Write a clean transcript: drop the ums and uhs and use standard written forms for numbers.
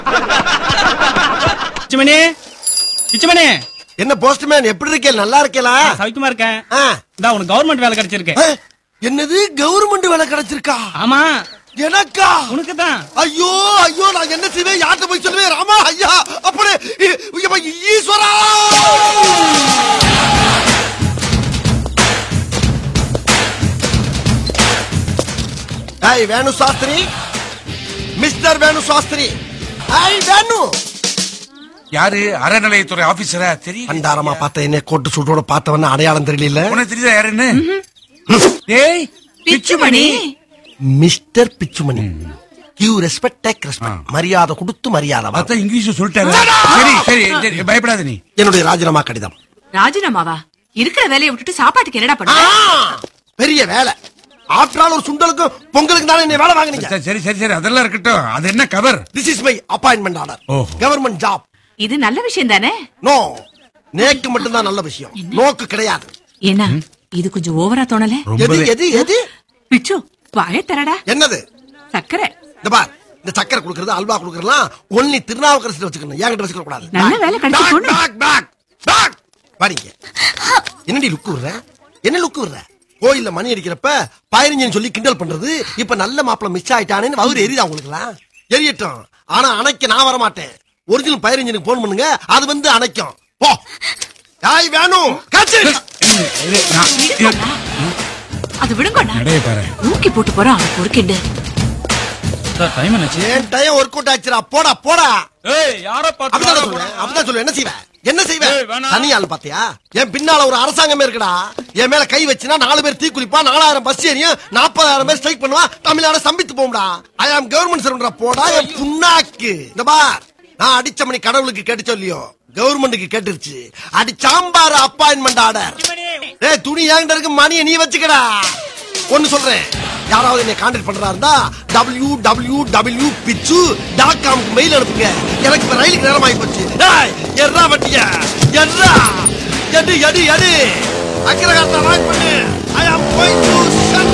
பிச்சுமணி, பிச்சுமணி. என்ன போஸ்ட்மேன், எப்படி இருக்கே? நல்லா இருக்கேலா? சௌக்கியமா இருக்கேன். இந்தா உனக்கு கவர்மெண்ட் வேலை கிடைச்சிருக்கு. என்னது, கவர்மெண்ட் வேலை கிடைச்சிருக்கா? ஆமா. எனக்கா? உனக்கு தான். ஐயோ ஐயோ, நான் என்ன செய்வேன்? யார்கிட்ட போய் சொல்லுவேன்? ராமா ஐயா, அப்படி ஈஸ்வரா. ஏய் வேணு சாஸ்திரி, மிஸ்டர் வேணு சாஸ்திரி. ஏய் வேணு. யாரு? அறநிலையத்துறை ஆபீசரா? தெரியும். அண்டாரமா பார்த்த என்ன கோட்டு சூட்டோட பார்த்தவன அடையாளம் தெரியல. உனக்கு தெரியுதா யாருன்னு? ஏய் Pichumani. Mister Pichumani. Give respect, take respect. மரியாதை கொடுத்து மரியாதை. அத இங்கிலீஷ் சொல்லிட்டாரு. சரி சரி, பயப்படாத நீ. என்னுடைய ராஜினாமா கடிதம். ராஜினாமாவா? இருக்கிற வேலையை விட்டுட்டு சாப்பாட்டுக்கு என்னடா பண்ண? பெரிய வேலை. ஆஃப்டர் ஒரு சுண்டலுக்கு பொங்கலுக்கு தானே என்ன வேலை வாங்குனீங்க. சரி சரி சரி, அதெல்லாம் இருக்கட்டும். அது என்ன cover? This is my appointment order. Government job. இது நல்ல விஷயம் தானே? நோ, நேக்கு மட்டும் தான் நல்ல விஷயம், நோக்கு கிடையாது. என்ன இது கொஞ்சம் ஓவரா தோணல? எது எது எது? பிச்சு வாய தரடா. என்னது? சக்கரை. இந்த பார், இந்த சக்கரை குடுக்கறது, அல்வா குடுக்கறதுலாம் ஒன்லி திருநாவுக்கரசு வச்சுக்கணும், என்கிட்ட வச்சுக்க கூடாது. நல்ல வேலை கிடைச்சு போணும். வாடிங்க. என்னடி லுக்கு விடுற? என்ன லுக்கு விடுற? கோயில்ல மணி அடிக்கிறப்ப 15 சொல்லி கிண்டல் பண்றது, இப்ப நல்ல மாப்பிள மிஸ் ஆயிட்டானேன்னு அவரு எரியுதா உங்களுக்குலாம்? எரியட்டும், ஆனா அணைக்க நான் வர மாட்டேன். ஒரிஜினல் 15 போன் பண்ணுங்க, அது வந்து அணைக்கும். போ. யாய் வேணும் அது விடுங்கண்ணா. நடைய பாரு. ஊக்கி போட்டு போறான் அவன் பொறுக்கிண்டு. சார் டைம் என்னாச்சு? ஏன் டைம் ஒர்க் அவுட் ஆச்சுடா. போடா போடா. ஏய் யார பாத்து? அப்படிதான் சொல்லுவேன், அப்படிதான் சொல்லுவேன். என்ன செய்வேன்? என்ன செய்வேன்? ஏய், வேணாம். தனியாள் பாத்தியா? என் பின்னால ஒரு அரசாங்கமே இருக்குடா. என் மேல கை வச்சுனா 4 பேர் தீக்குளிப்பா, 4000 பஸ் ஏறியும் 40,000 பேர் ஸ்ட்ரைக் பண்ணுவா, தமிழ்நாடு ஸ்தம்பித்து போகும்டா. ஐ ஆம் கவர்மெண்ட் சர்வன்டா. போடா என் புண்ணாக்கு. இந்த பார், நான் அடிச்ச மணி கடவுளுக்கு கேட்டுச்சோ இல்லையோ, கவர்மெண்ட்டுக்கு கேட்டுருச்சு. அடி சாம்பார் அப்பாயின்மெண்ட் ஆர்டர். ஏய் துணி என்கிட்ட இருக்கு, மணியை நீ வச்சுக்கடா. ஒன்னு சொல்றேன், யாராவது என்னை கான்டாக்ட் பண்றா இருந்தா www.pitchu.com மெயில் அனுப்புங்க. எனக்கு இப்ப ரயிலுக்கு நேரம் ஆகி போச்சு. எர்ரா வட்டியா, எர்ரா எடு எடு எடு. அக்கிரகாரத்தை வாங்கி பண்ணு. ஐ ஆம் கோயிங் டு